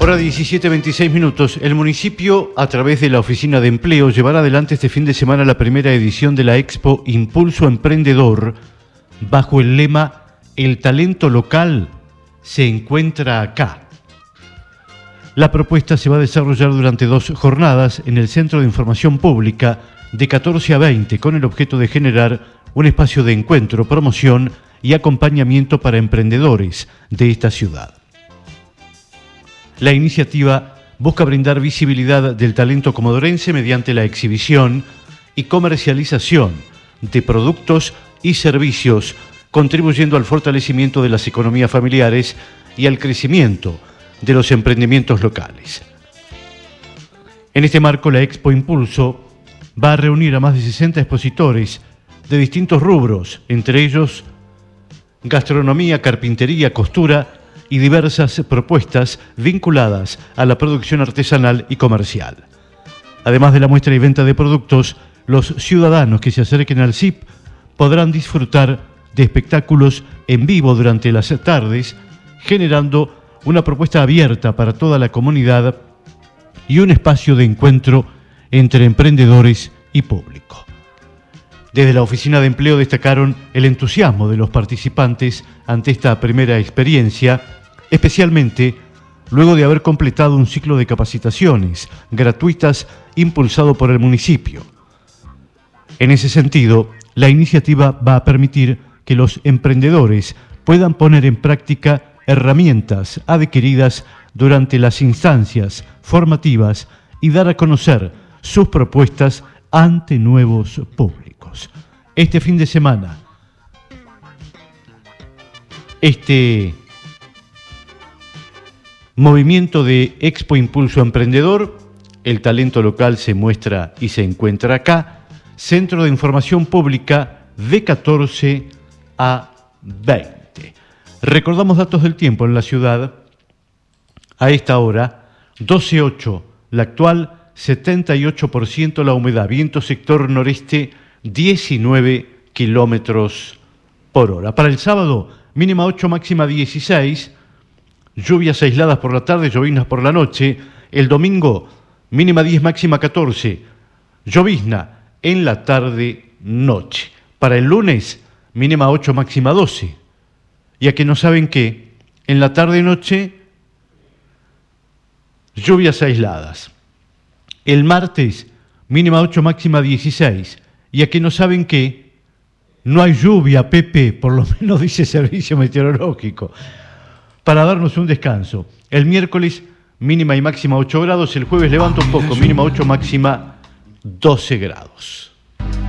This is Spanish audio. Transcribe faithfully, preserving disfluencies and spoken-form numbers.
Hora diecisiete veintiséis minutos. El municipio, a través de la Oficina de Empleo, llevará adelante este fin de semana la primera edición de la Expo Impulso Emprendedor, bajo el lema "El talento local se encuentra acá". La propuesta se va a desarrollar durante dos jornadas en el Centro de Información Pública de catorce a veinte, con el objeto de generar un espacio de encuentro, promoción y acompañamiento para emprendedores de esta ciudad. La iniciativa busca brindar visibilidad del talento comodorense mediante la exhibición y comercialización de productos y servicios, contribuyendo al fortalecimiento de las economías familiares y al crecimiento de los emprendimientos locales. En este marco, la Expo Impulso va a reunir a más de sesenta expositores de distintos rubros, entre ellos gastronomía, carpintería, costura y diversas propuestas vinculadas a la producción artesanal y comercial. Además de la muestra y venta de productos, los ciudadanos que se acerquen al C I P podrán disfrutar de espectáculos en vivo durante las tardes, generando una propuesta abierta para toda la comunidad y un espacio de encuentro entre emprendedores y público. Desde la Oficina de Empleo destacaron el entusiasmo de los participantes ante esta primera experiencia, especialmente luego de haber completado un ciclo de capacitaciones gratuitas impulsado por el municipio. En ese sentido, la iniciativa va a permitir que los emprendedores puedan poner en práctica herramientas adquiridas durante las instancias formativas y dar a conocer sus propuestas ante nuevos públicos. Este fin de semana, este movimiento de Expo Impulso Emprendedor, el talento local se muestra y se encuentra acá, Centro de Información Pública de catorce a veinte. Recordamos datos del tiempo en la ciudad. A esta hora, doce ocho, la actual, setenta y ocho por ciento la humedad, viento sector noreste, diecinueve kilómetros por hora. Para el sábado, mínima ocho, máxima dieciséis, lluvias aisladas por la tarde, lloviznas por la noche. El domingo, mínima diez, máxima catorce, llovizna en la tarde-noche. Para el lunes, mínima ocho, máxima doce. Y a que no saben qué, en la tarde-noche, lluvias aisladas. El martes, mínima ocho, máxima dieciséis. Y a que no saben qué, no hay lluvia, Pepe, por lo menos dice Servicio Meteorológico, para darnos un descanso. El miércoles, mínima y máxima ocho grados. El jueves levanta un poco, mínima ocho, máxima doce grados.